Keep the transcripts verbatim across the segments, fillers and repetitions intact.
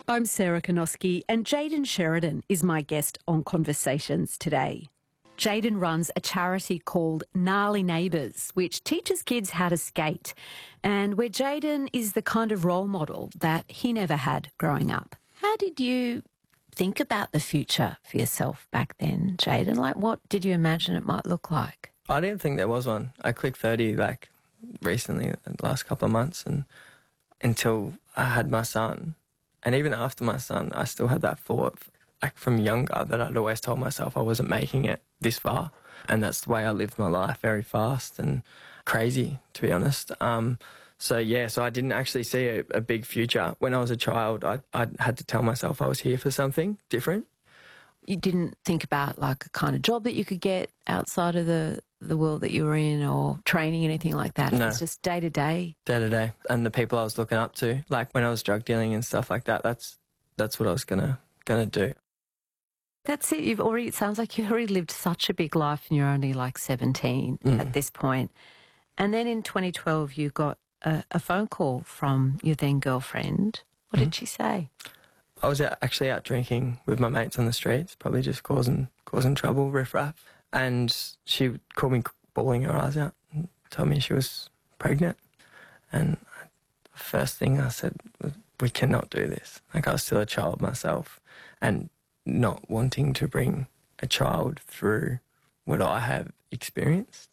I'm Sarah Konoski, and Jayden Sheridan is my guest on Conversations today. Jayden runs a charity called Gnarly Neighbours, which teaches kids how to skate, and where Jayden is the kind of role model that he never had growing up. How did you think about the future for yourself back then, Jayden? Like, what did you imagine it might look like? I didn't think there was one. I clicked thirty like recently, the last couple of months, and until I had my son. And even after my son, I still had that thought, like from younger, that I'd always told myself I wasn't making it this far. And that's the way I lived my life, very fast and crazy, to be honest. Um, so, yeah, so I didn't actually see a, a big future. When I was a child, I, I had to tell myself I was here for something different. You didn't think about like a kind of job that you could get outside of the, the world that you were in, or training, anything like that? No. It's just day to day. Day to day. And the people I was looking up to, like when I was drug dealing and stuff like that, that's that's what I was gonna gonna do. That's it. You've already, it sounds like you've already lived such a big life and you're only like seventeen mm. at this point. And then in twenty twelve, you got a, a phone call from your then girlfriend. What mm. did she say? I was out, actually out drinking with my mates on the streets, probably just causing causing trouble, riff-raff. And she called me bawling her eyes out and told me she was pregnant. And the first thing I said was, we cannot do this. Like, I was still a child myself, and not wanting to bring a child through what I have experienced.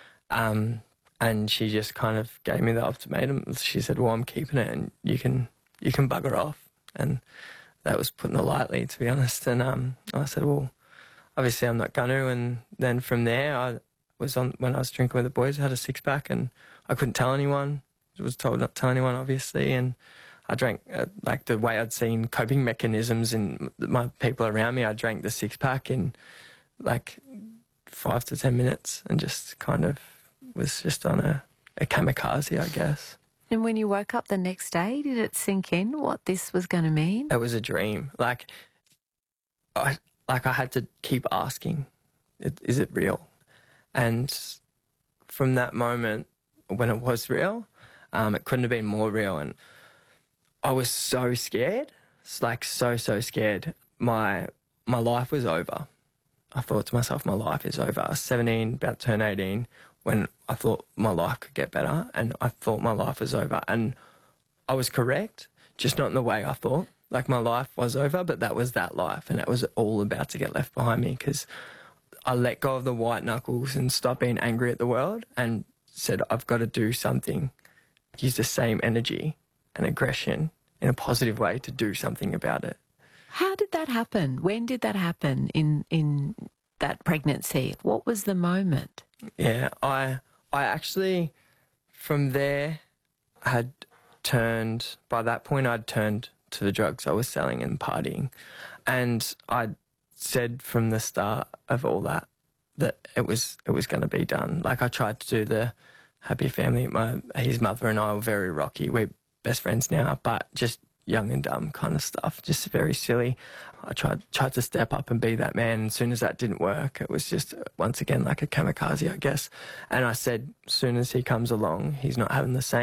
Um, and she just kind of gave me the ultimatum. She said, well, I'm keeping it and you can you can bugger off. And that was putting it lightly, to be honest. And um, I said, well, obviously I'm not going to. And then from there, I was on, when I was drinking with the boys, I had a six-pack and I couldn't tell anyone. I was told not to tell anyone, obviously. And I drank, uh, like the way I'd seen coping mechanisms in my people around me, I drank the six-pack in like five to ten minutes and just kind of was just on a, a kamikaze, I guess. And when you woke up the next day, did it sink in what this was going to mean? It was a dream. Like, I like I had to keep asking, is it real? And from that moment, when it was real, um, it couldn't have been more real. And I was so scared, it's like so, so scared. My my life was over. I thought to myself, my life is over. I was seventeen, about to turn eighteen, when I thought my life could get better, and I thought my life was over. And I was correct, just not in the way I thought. Like, my life was over, but that was that life, and it was all about to get left behind me, because I let go of the white knuckles and stopped being angry at the world and said, I've got to do something. Use the same energy and aggression in a positive way to do something about it. How did that happen? When did that happen in in that pregnancy? What was the moment? Yeah, I I actually, from there, had turned, by that point I'd turned to the drugs I was selling and partying. And I said from the start of all that, that it was it was going to be done. Like, I tried to do the happy family. My His mother and I were very rocky. We're best friends now, but just young and dumb kind of stuff, just very silly. I tried tried to step up and be that man. As soon as that didn't work, it was just, once again, like a kamikaze, I guess. And I said, as soon as he comes along, he's not having the same